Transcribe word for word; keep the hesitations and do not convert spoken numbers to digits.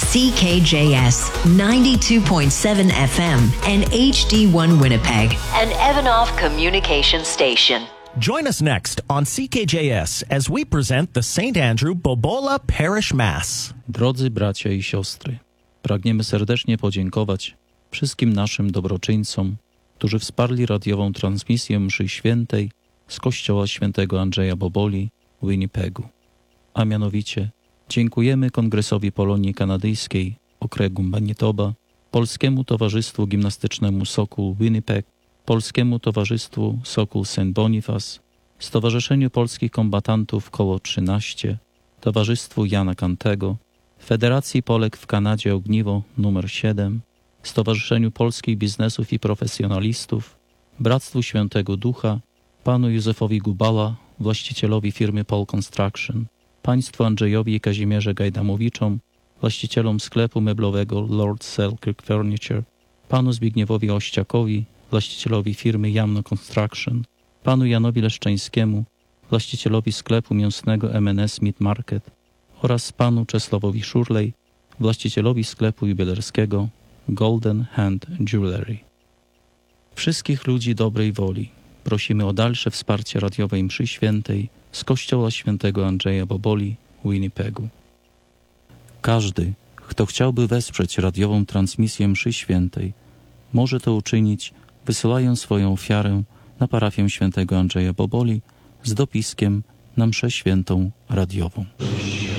C K J S ninety-two point seven F M and H D one Winnipeg, an Evanoff Communication station. Join us next on C K J S as we present the Saint Andrew Bobola Parish Mass. Drodzy bracia i siostry, pragniemy serdecznie podziękować wszystkim naszym dobroczyńcom, którzy wsparli radiową transmisję mszy świętej z kościoła świętego Andrzeja Boboli w Winnipegu. A mianowicie dziękujemy Kongresowi Polonii Kanadyjskiej okręgu Manitoba, Polskiemu Towarzystwu Gimnastycznemu Sokół Winnipeg, Polskiemu Towarzystwu Sokół Saint Boniface, Stowarzyszeniu Polskich Kombatantów Koło trzynaście, Towarzystwu Jana Kantego, Federacji Polek w Kanadzie Ogniwo numer siedem, Stowarzyszeniu Polskich Biznesów i Profesjonalistów, Bractwu Świętego Ducha, panu Józefowi Gubala, właścicielowi firmy Paul Construction, państwu Andrzejowi i Kazimierze Gajdamowiczom, właścicielom sklepu meblowego Lord Selkirk Furniture, panu Zbigniewowi Ościakowi, właścicielowi firmy Jamno Construction, panu Janowi Leszczeńskiemu, właścicielowi sklepu mięsnego M and S Meat Market oraz panu Czesławowi Szurlej, właścicielowi sklepu jubilerskiego Golden Hand Jewelry. Wszystkich ludzi dobrej woli prosimy o dalsze wsparcie radiowej mszy świętej z kościoła świętego Andrzeja Boboli w Winnipegu. Każdy, kto chciałby wesprzeć radiową transmisję mszy świętej, może to uczynić, wysyłając swoją ofiarę na parafię świętego Andrzeja Boboli z dopiskiem na mszę świętą radiową.